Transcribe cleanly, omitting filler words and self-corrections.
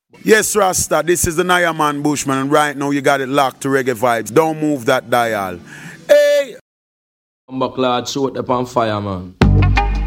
Yes, Rasta, this is the Nayaman Bushman, and right now you got it locked to Reggae Vibes. Don't move that dial. Hey! Buckler shoot up on fire, man.